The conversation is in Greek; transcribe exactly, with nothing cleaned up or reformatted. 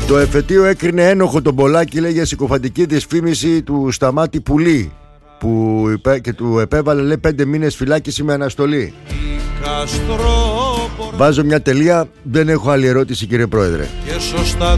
Το εφετείο έκρινε ένοχο τον Πολάκη, λέει, για συκοφαντική δυσφήμιση του Σταμάτη Πουλή, που υπέ, και του επέβαλε, λέει, πέντε μήνες φυλάκιση με αναστολή. Βάζω μια τελεία, δεν έχω άλλη ερώτηση, κύριε Πρόεδρε. Και σωστά